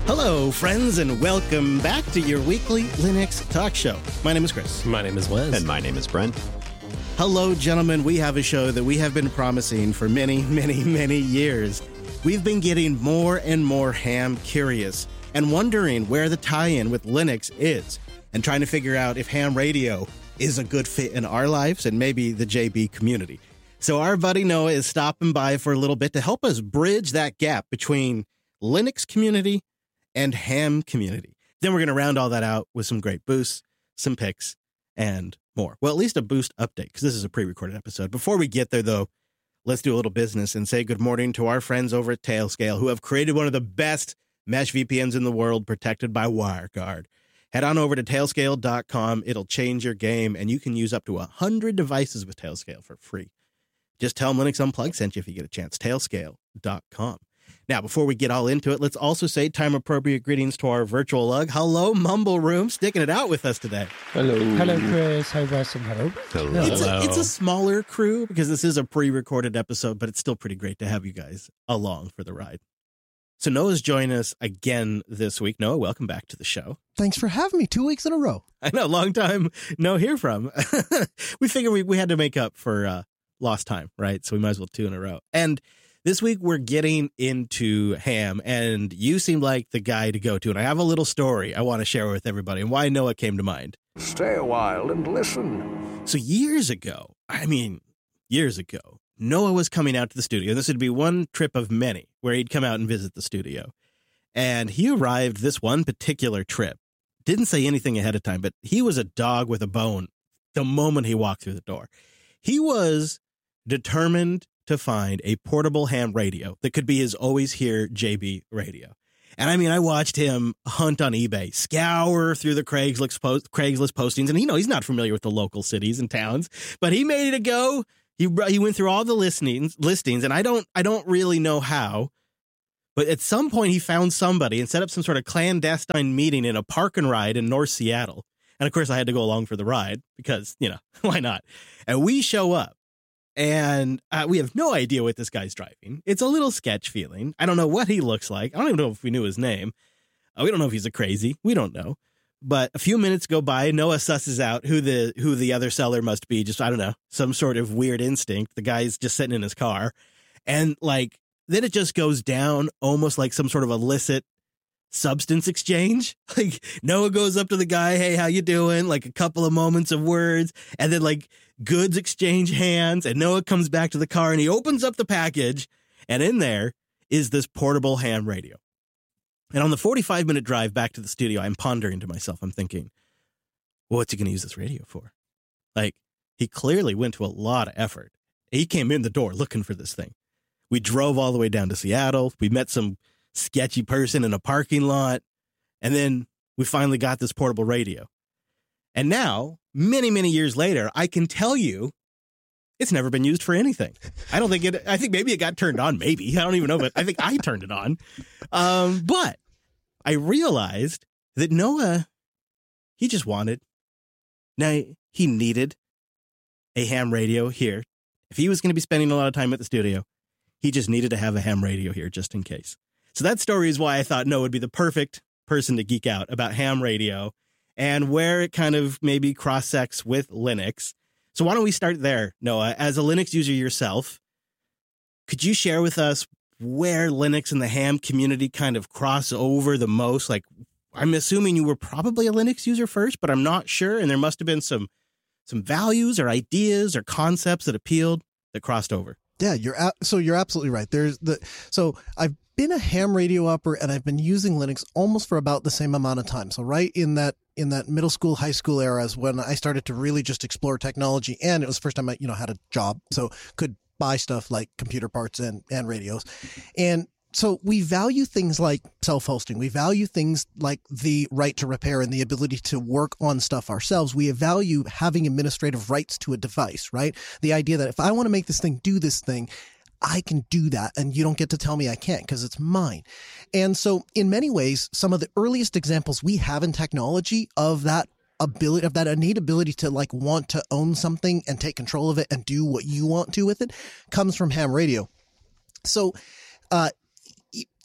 Hello, friends, and welcome back to your weekly Linux talk show. My name is Chris. My name is Wes. And my name is Brent. Hello, gentlemen. We have a show that we have been promising for many, many, many years. We've been getting more and more ham curious and wondering where the tie-in with Linux is and trying to figure out if ham radio is a good fit in our lives and maybe the JB community. So our buddy Noah is stopping by for a little bit to help us bridge that gap between Linux community and ham community. Then we're going to round all that out with some great boosts, some picks, and more. Well, at least a boost update, because this is a pre-recorded episode. Before we get there, though, let's do a little business and say good morning to our friends over at Tailscale, who have created one of the best mesh VPNs in the world, protected by WireGuard. Head on over to Tailscale.com. It'll change your game, and you can use up to 100 devices with Tailscale for free. Just tell them Linux Unplugged sent you if you get a chance. Tailscale.com. Now, before we get all into it, let's also say time-appropriate greetings to our virtual lug. Hello, Mumble Room, sticking it out with us today. Hello. Hello, Chris. Hi, Wes, and hello. Hello. It's a smaller crew because this is a pre-recorded episode, but it's still pretty great to have you guys along for the ride. So Noah's joining us again this week. Noah, welcome back to the show. Thanks for having me 2 weeks in a row. I know, long time no hear from. We figured we had to make up for lost time, right? So we might as well 2 in a row. And this week, we're getting into ham, and you seem like the guy to go to. And I have a little story I want to share with everybody and why Noah came to mind. Stay a while and listen. So years ago, Noah was coming out to the studio. This would be one trip of many where he'd come out and visit the studio. And he arrived this one particular trip. Didn't say anything ahead of time, but he was a dog with a bone the moment he walked through the door. He was determined to find a portable ham radio that could be his always here JB radio. And I mean, I watched him hunt on eBay, scour through the Craigslist postings. And he's not familiar with the local cities and towns, but he made it a go. He went through all the listings, and I don't really know how, but at some point he found somebody and set up some sort of clandestine meeting in a park and ride in North Seattle. And of course I had to go along for the ride because, why not? And we show up. And we have no idea what this guy's driving. It's a little sketch feeling. I don't know what he looks like. I don't even know if we knew his name. We don't know if he's a crazy. We don't know. But a few minutes go by. Noah susses out who the other seller must be. Just, I don't know, some sort of weird instinct. The guy's just sitting in his car. And then it just goes down almost like some sort of illicit substance exchange. Like Noah goes up to the guy, hey, how you doing? Like a couple of moments of words, and then goods exchange hands, and Noah comes back to the car and he opens up the package, and in there is this portable ham radio. And on the 45-minute drive back to the studio, I'm pondering to myself, I'm thinking, well, what's he going to use this radio for? He clearly went to a lot of effort. He came in the door looking for this thing. We drove all the way down to Seattle. We met some sketchy person in a parking lot, and then we finally got this portable radio. And now, many, many years later, I can tell you it's never been used for anything. I think maybe it got turned on, maybe. I don't even know, but I think I turned it on. But I realized that Noah, he just wanted, now he needed a ham radio here. If he was going to be spending a lot of time at the studio, he just needed to have a ham radio here just in case. So that story is why I thought Noah would be the perfect person to geek out about ham radio and where it kind of maybe cross-sects with Linux. So why don't we start there, Noah? As a Linux user yourself, could you share with us where Linux and the ham community kind of cross over the most? I'm assuming you were probably a Linux user first, but I'm not sure. And there must have been some values or ideas or concepts that appealed that crossed over. Yeah, you're absolutely right. So I've been a ham radio upper, and I've been using Linux almost for about the same amount of time. So right in that middle school, high school era is when I started to really just explore technology, and it was the first time I had a job, so could buy stuff like computer parts and radios. And so we value things like self-hosting. We value things like the right to repair and the ability to work on stuff ourselves. We value having administrative rights to a device, right? The idea that if I want to make this thing do this thing, I can do that, and you don't get to tell me I can't because it's mine. And so in many ways, some of the earliest examples we have in technology of that ability, of that innate ability to want to own something and take control of it and do what you want to with it, comes from ham radio. So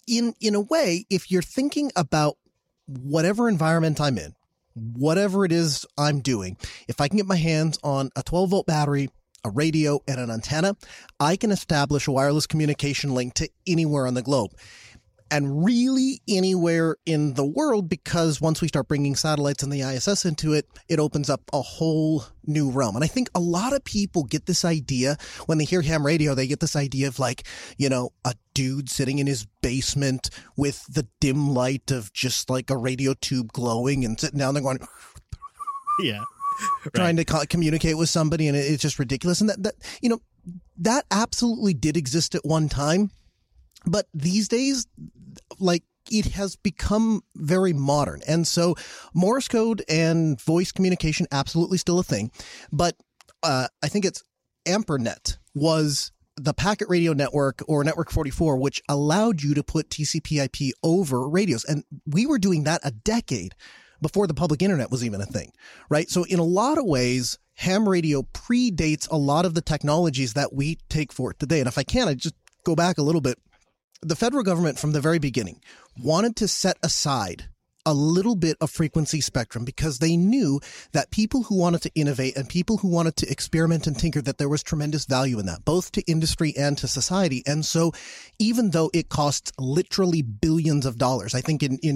in a way, if you're thinking about whatever environment I'm in, whatever it is I'm doing, if I can get my hands on a 12-volt battery, a radio, and an antenna, I can establish a wireless communication link to anywhere on the globe. And really anywhere in the world, because once we start bringing satellites and the ISS into it, it opens up a whole new realm. And I think a lot of people get this idea when they hear ham radio, they get this idea of like, you know, a dude sitting in his basement with the dim light of just like a radio tube glowing and sitting down there going, yeah, right. Trying to communicate with somebody. And it's just ridiculous. And that, you know, that absolutely did exist at one time. But these days, like, it has become very modern. And so Morse code and voice communication, absolutely still a thing. But I think it's AmperNet was the packet radio network, or Network 44, which allowed you to put TCP/IP over radios. And we were doing that a decade before the public internet was even a thing, right? So in a lot of ways, ham radio predates a lot of the technologies that we take for it today. And if I can, I just go back a little bit. The federal government from the very beginning wanted to set aside a little bit of frequency spectrum because they knew that people who wanted to innovate and people who wanted to experiment and tinker, that there was tremendous value in that, both to industry and to society. And so even though it costs literally billions of dollars, I think in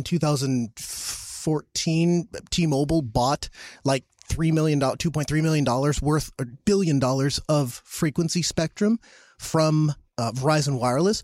2014, T-Mobile bought like $2.3 million worth, $1 billion of frequency spectrum from Verizon Wireless.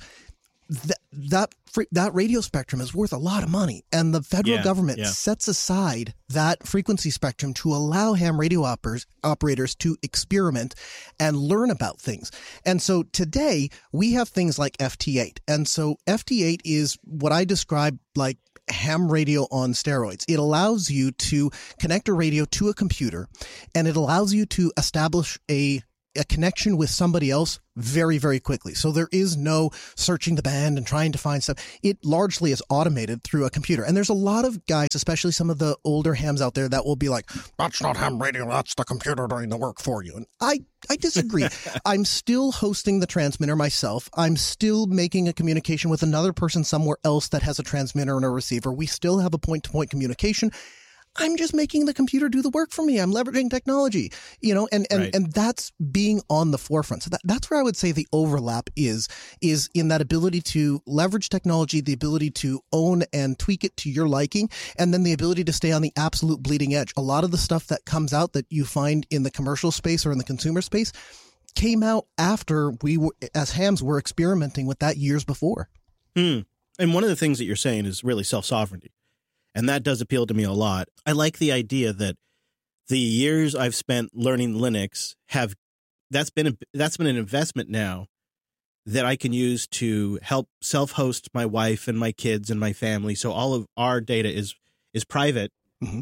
That radio spectrum is worth a lot of money, and the federal government sets aside that frequency spectrum to allow ham radio operators to experiment and learn about things. And so today we have things like FT8. And so FT8 is what I describe like ham radio on steroids. It allows you to connect a radio to a computer, and it allows you to establish a connection with somebody else very, very quickly. So there is no searching the band and trying to find stuff. It largely is automated through a computer. And there's a lot of guys, especially some of the older hams out there, that will be like, that's not ham radio, that's the computer doing the work for you. And I disagree. I'm still hosting the transmitter myself. I'm still making a communication with another person somewhere else that has a transmitter and a receiver. We still have a point-to-point communication. I'm just making the computer do the work for me. I'm leveraging technology, you know, and that's being on the forefront. So that's where I would say the overlap is in that ability to leverage technology, the ability to own and tweak it to your liking, and then the ability to stay on the absolute bleeding edge. A lot of the stuff that comes out that you find in the commercial space or in the consumer space came out after we were, as hams, were experimenting with that years before. And one of the things that you're saying is really self-sovereignty. And that does appeal to me a lot. I like the idea that the years I've spent learning Linux that's been an investment now that I can use to help self-host my wife and my kids and my family. So all of our data is private. Mm-hmm.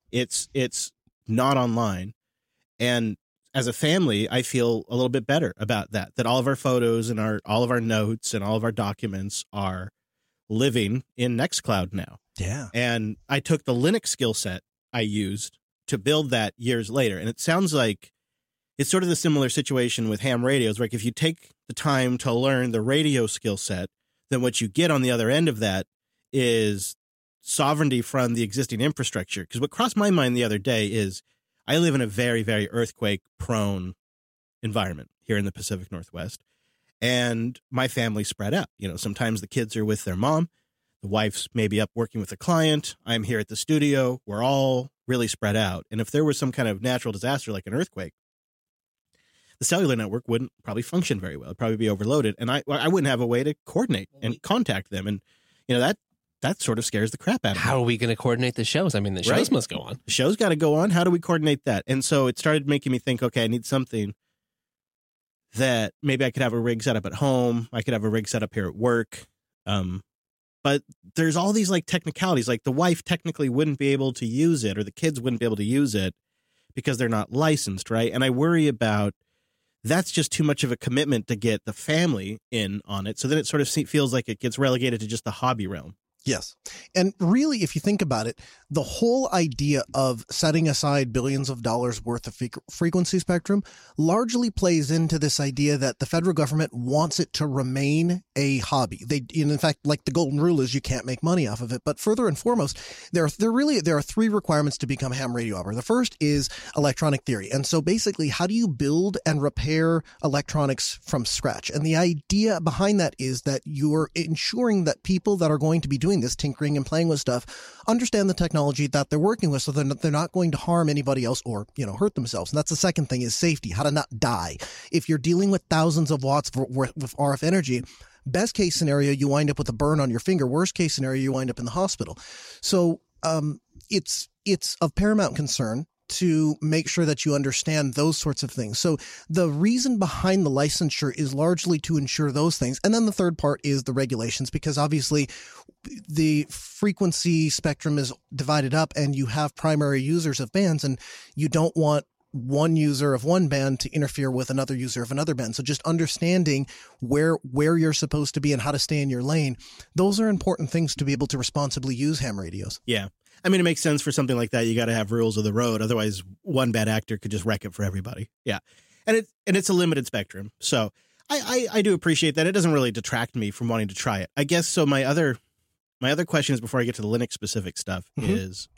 It's not online. And as a family, I feel a little bit better about that all of our photos and all of our notes and all of our documents are living in Nextcloud now. Yeah. And I took the Linux skill set I used to build that years later. And it sounds like it's sort of the similar situation with ham radios, where if you take the time to learn the radio skill set, then what you get on the other end of that is sovereignty from the existing infrastructure. Because what crossed my mind the other day is I live in a very, very earthquake-prone environment here in the Pacific Northwest. And my family's spread out. You know, sometimes the kids are with their mom. The wife's maybe up working with a client. I'm here at the studio. We're all really spread out. And if there was some kind of natural disaster like an earthquake, the cellular network wouldn't probably function very well. It'd probably be overloaded. And I wouldn't have a way to coordinate and contact them. And, you know, that sort of scares the crap out of me. How are we going to coordinate the shows? I mean, the shows must go on. The show's got to go on. How do we coordinate that? And so it started making me think, okay, I need something that maybe I could have a rig set up at home. I could have a rig set up here at work. But there's all these like technicalities, like the wife technically wouldn't be able to use it, or the kids wouldn't be able to use it because they're not licensed, right? And I worry about that's just too much of a commitment to get the family in on it. So then it sort of feels like it gets relegated to just the hobby realm. Yes. And really, if you think about it, the whole idea of setting aside billions of dollars worth of frequency spectrum largely plays into this idea that the federal government wants it to remain a hobby. In fact, like the golden rule is you can't make money off of it. But further and foremost, there are three requirements to become a ham radio operator. The first is electronic theory. And so basically, how do you build and repair electronics from scratch? And the idea behind that is that you're ensuring that people that are going to be doing this, tinkering and playing with stuff, understand the technology that they're working with so they're not going to harm anybody else or, hurt themselves. And that's the second thing is safety, how to not die. If you're dealing with thousands of watts worth of RF energy, best case scenario, you wind up with a burn on your finger. Worst case scenario, you wind up in the hospital. So it's of paramount concern to make sure that you understand those sorts of things. So the reason behind the licensure is largely to ensure those things. And then the third part is the regulations, because obviously the frequency spectrum is divided up and you have primary users of bands, and you don't want one user of one band to interfere with another user of another band. So just understanding where you're supposed to be and how to stay in your lane, those are important things to be able to responsibly use ham radios. Yeah. I mean, it makes sense for something like that. You got to have rules of the road. Otherwise, one bad actor could just wreck it for everybody. Yeah. And it's a limited spectrum. So I do appreciate that. It doesn't really detract me from wanting to try it, I guess. So my other questions before I get to the Linux specific stuff is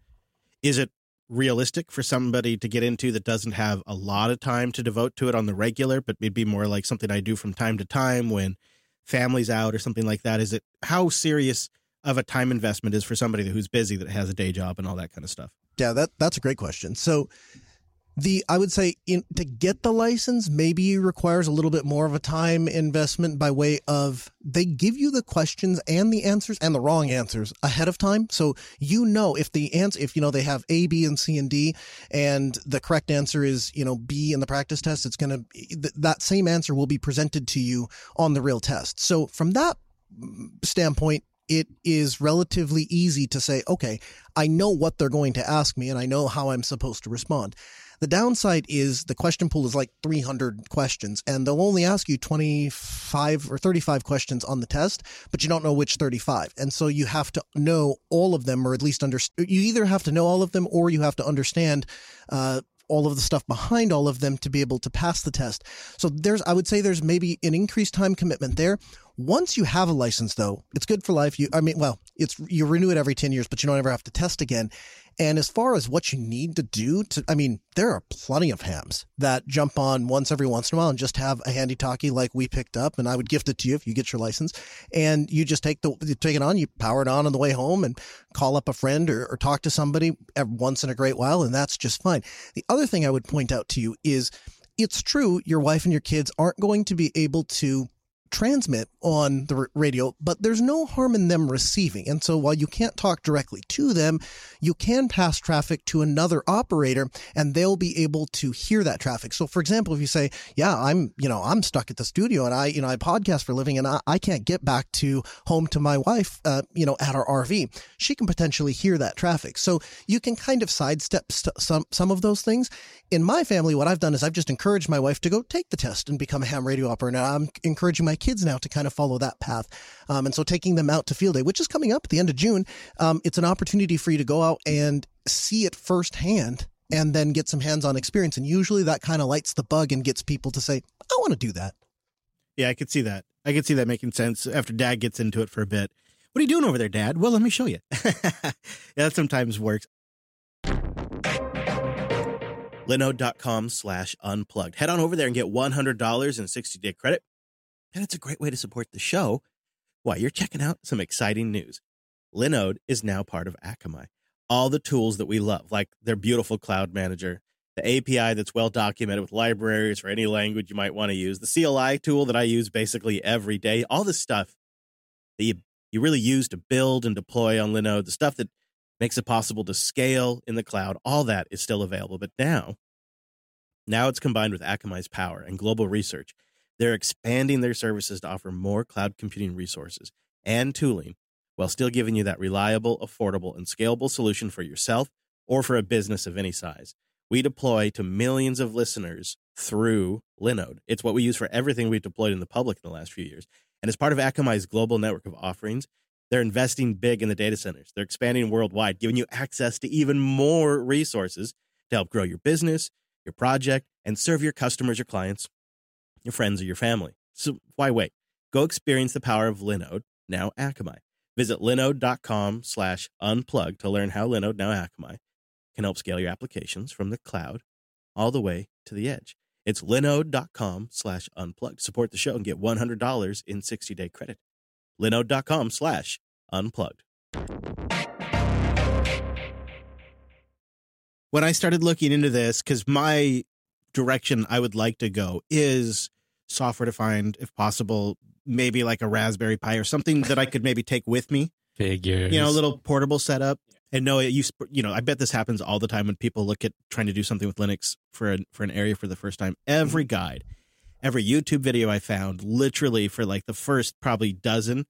it realistic for somebody to get into that doesn't have a lot of time to devote to it on the regular, but maybe more like something I do from time to time when family's out or something like that? How serious of a time investment is for somebody who's busy, that has a day job and all that kind of stuff? Yeah, that's a great question. So I would say to get the license, maybe it requires a little bit more of a time investment by way of they give you the questions and the answers and the wrong answers ahead of time. So, if the answer, if they have A, B, and C and D, and the correct answer is, B in the practice test, it's going to, that same answer will be presented to you on the real test. So from that standpoint, it is relatively easy to say, okay, I know what they're going to ask me and I know how I'm supposed to respond. The downside is the question pool is like 300 questions, and they'll only ask you 25 or 35 questions on the test, but you don't know which 35. And so you have to know all of them, or at least you either have to know all of them or you have to understand all of the stuff behind all of them to be able to pass the test. So I would say there's maybe an increased time commitment there. Once you have a license, though, it's good for life. You renew it every 10 years, but you don't ever have to test again. And as far as what you need to do there are plenty of hams that jump on once every once in a while and just have a handy talkie like we picked up, and I would gift it to you if you get your license. And you just take it on, you power it on the way home and call up a friend or talk to somebody once in a great while, and that's just fine. The other thing I would point out to you is it's true your wife and your kids aren't going to be able to transmit on the radio, but there's no harm in them receiving. And so while you can't talk directly to them, you can pass traffic to another operator and they'll be able to hear that traffic. So for example, if you say, yeah, I'm stuck at the studio and I podcast for a living and I can't get back to home to my wife, at our RV, she can potentially hear that traffic. So you can kind of sidestep some of those things. In my family, what I've done is I've just encouraged my wife to go take the test and become a ham radio operator. Now I'm encouraging my kids now to kind of follow that path. And so taking them out to field day, which is coming up at the end of June, it's an opportunity for you to go out and see it firsthand and then get some hands-on experience. And usually that kind of lights the bug and gets people to say, I want to do that. Yeah, I could see that. I could see that making sense after Dad gets into it for a bit. What are you doing over there, Dad? Well, let me show you. Yeah, that sometimes works. Linode.com/unplugged. Head on over there and get $100 in 60-day credit. And it's a great way to support the show while you're checking out some exciting news. Linode is now part of Akamai. All the tools that we love, like their beautiful cloud manager, the API that's well documented with libraries for any language you might want to use, the CLI tool that I use basically every day, all the stuff that you really use to build and deploy on Linode, the stuff that makes it possible to scale in the cloud, all that is still available. But now it's combined with Akamai's power and global research. They're expanding their services to offer more cloud computing resources and tooling while still giving you that reliable, affordable, and scalable solution for yourself or for a business of any size. We deploy to millions of listeners through Linode. It's what we use for everything we've deployed in the public in the last few years. And as part of Akamai's global network of offerings, They're investing big in the data centers. They're expanding worldwide, giving you access to even more resources to help grow your business, your project, and serve your customers, your clients, your friends, or your family. So why wait? Go experience the power of Linode, now Akamai. Visit linode.com/unplug to learn how Linode, now Akamai, can help scale your applications from the cloud all the way to the edge. It's linode.com/unplug. Support the show and get $100 in 60-day credit. linode.com/unplugged. When I started looking into this, because my direction I would like to go is software defined, if possible, maybe like a Raspberry Pi or something that I could maybe take with me. Figures. A little portable setup. And no, I bet this happens all the time when people look at trying to do something with Linux for an area for the first time. Every guide, every YouTube video I found, literally for like the first probably dozen,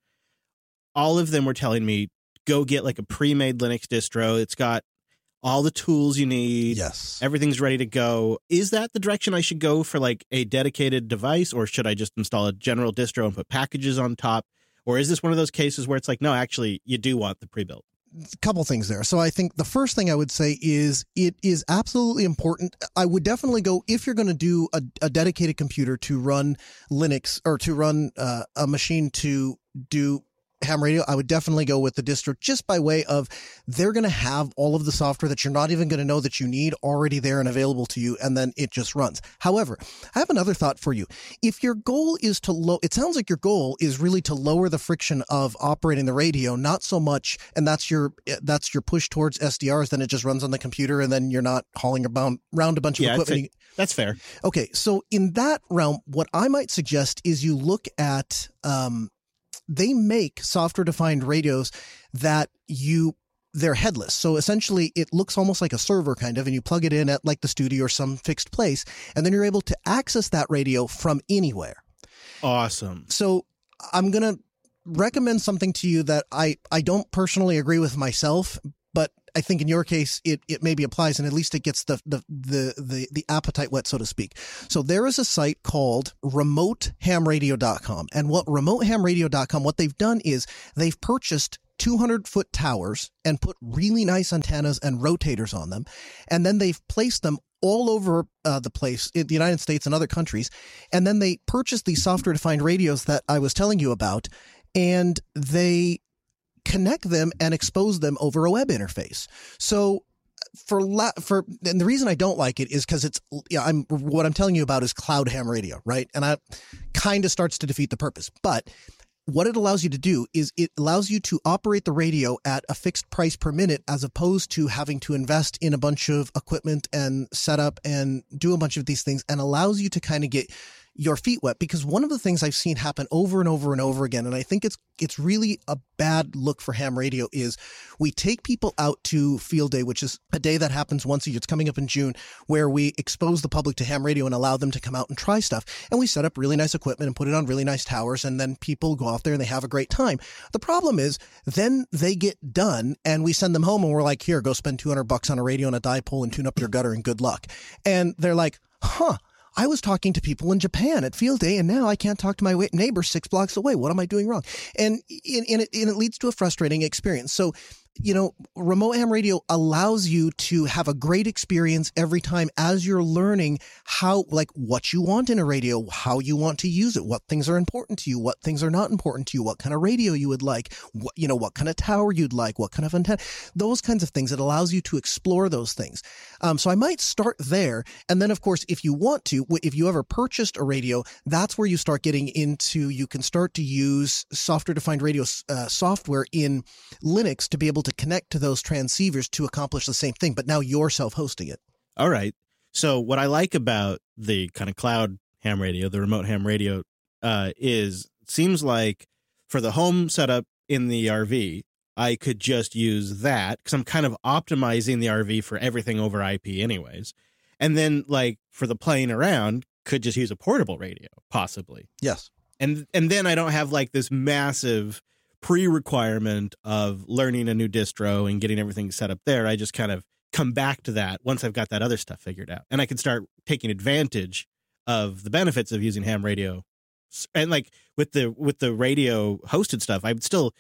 all of them were telling me, go get like a pre-made Linux distro. It's got all the tools you need. Yes. Everything's ready to go. Is that the direction I should go for like a dedicated device, or should I just install a general distro and put packages on top? Or is this one of those cases where it's like, no, actually, you do want the pre-built? A couple things there. So I think the first thing I would say is it is absolutely important. I would definitely go, if you're going to do a dedicated computer to run Linux or to run a machine to do ham radio, I would definitely go with the distro, just by way of they're going to have all of the software that you're not even going to know that you need already there and available to you, and then it just runs. However, I have another thought for you. If your goal is it sounds like your goal is really to lower the friction of operating the radio, not so much, and that's your push towards SDRs, then it just runs on the computer and then you're not hauling around a bunch of equipment. That's fair. Okay, so in that realm, what I might suggest is you look at they make software-defined radios that they're headless. So essentially, it looks almost like a server kind of, and you plug it in at like the studio or some fixed place, and then you're able to access that radio from anywhere. Awesome. So I'm going to recommend something to you that I don't personally agree with myself, but I think in your case, it maybe applies, and at least it gets the appetite wet, so to speak. So there is a site called remotehamradio.com. And what remotehamradio.com, what they've done is they've purchased 200-foot towers and put really nice antennas and rotators on them. And then they've placed them all over the place in the United States and other countries. And then they purchased these software-defined radios that I was telling you about, and they connect them and expose them over a web interface. So and the reason I don't like it is because what I'm telling you about is cloud ham radio, right? And I kind of starts to defeat the purpose. But what it allows you to do is it allows you to operate the radio at a fixed price per minute, as opposed to having to invest in a bunch of equipment and setup and do a bunch of these things, and allows you to kind of get your feet wet. Because one of the things I've seen happen over and over and over again, and I think it's really a bad look for ham radio, is we take people out to Field Day, which is a day that happens once a year. It's coming up in June, where we expose the public to ham radio and allow them to come out and try stuff. And we set up really nice equipment and put it on really nice towers, and then people go out there and they have a great time. The problem is then they get done and we send them home and we're like, here, go spend $200 on a radio and a dipole and tune up your gutter and good luck. And they're like, I was talking to people in Japan at Field Day, and now I can't talk to my neighbor 6 blocks away. What am I doing wrong? And it leads to a frustrating experience. So, remote ham radio allows you to have a great experience every time as you're learning what you want in a radio, how you want to use it, what things are important to you, what things are not important to you, what kind of radio you would like, what kind of tower you'd like, what kind of antenna, those kinds of things. It allows you to explore those things. So I might start there. And then, of course, if you want to, if you ever purchased a radio, that's where you start getting into, you can start to use software-defined radio software in Linux to be able to connect to those transceivers to accomplish the same thing, but now you're self-hosting it. All right. So what I like about the kind of cloud ham radio, the remote ham radio, is it seems like for the home setup in the RV, I could just use that because I'm kind of optimizing the RV for everything over IP anyways. And then like for the playing around, could just use a portable radio, possibly. Yes. And then I don't have like this massive pre-requirement of learning a new distro and getting everything set up there. I just kind of come back to that once I've got that other stuff figured out. And I can start taking advantage of the benefits of using ham radio. And like with the radio hosted stuff, I would still,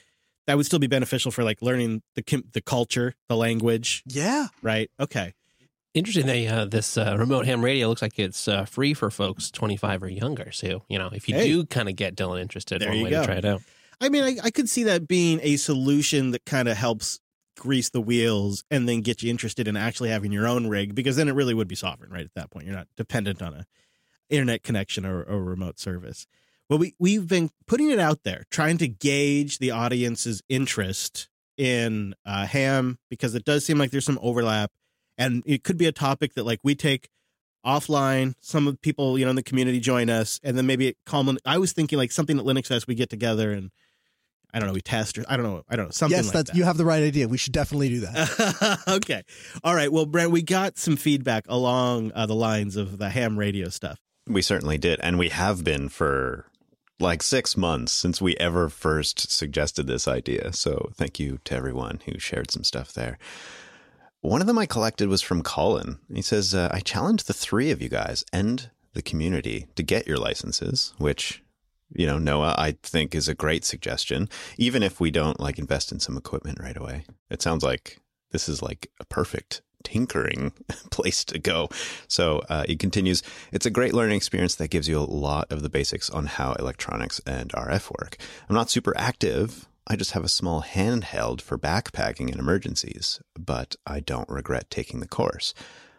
that would still be beneficial for like learning the culture, the language. Yeah. Right. Okay. Interesting. This remote ham radio looks like it's free for folks 25 or younger. So, if you do kind of get Dylan interested, there one you way go. to try it out. I mean, I could see that being a solution that kind of helps grease the wheels and then get you interested in actually having your own rig, because then it really would be sovereign, right? At that point, you're not dependent on a internet connection or remote service. Well, we've been putting it out there, trying to gauge the audience's interest in ham, because it does seem like there's some overlap. And it could be a topic that like we take offline. Some of the people, in the community join us, and then maybe it I was thinking like something at Linux Fest, we get together and I don't know, we test or I don't know, something yes, like that. You have the right idea. We should definitely do that. Okay. All right. Well, Brent, we got some feedback along the lines of the ham radio stuff. We certainly did. And we have been for like 6 months since we ever first suggested this idea. So thank you to everyone who shared some stuff there. One of them I collected was from Colin. He says, I challenge the three of you guys and the community to get your licenses, which, Noah, I think is a great suggestion, even if we don't like invest in some equipment right away. It sounds like this is like a perfect tinkering place to go. So he continues, it's a great learning experience that gives you a lot of the basics on how electronics and RF work. I'm not super active. I just have a small handheld for backpacking in emergencies, but I don't regret taking the course.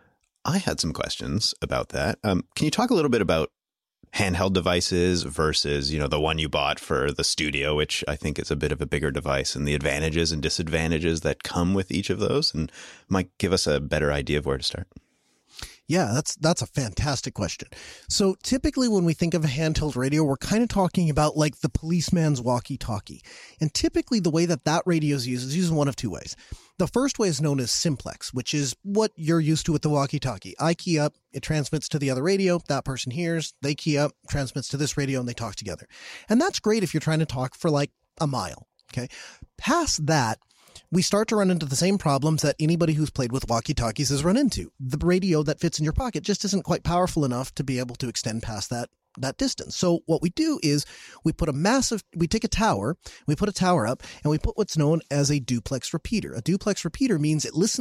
I had some questions about that. Can you talk a little bit about handheld devices versus, the one you bought for the studio, which I think is a bit of a bigger device, and the advantages and disadvantages that come with each of those, and might give us a better idea of where to start? Yeah, that's a fantastic question. So typically when we think of a handheld radio, we're kind of talking about like the policeman's walkie-talkie. And typically the way that radio is used one of two ways. The first way is known as simplex, which is what you're used to with the walkie-talkie. I key up, it transmits to the other radio, that person hears, they key up, transmits to this radio, and they talk together. And that's great if you're trying to talk for like a mile. Okay. Past that, we start to run into the same problems that anybody who's played with walkie-talkies has run into. The radio that fits in your pocket just isn't quite powerful enough to be able to extend past that distance. So what we do is we take a tower, we put a tower up, and we put what's known as a duplex repeater. A duplex repeater means it listens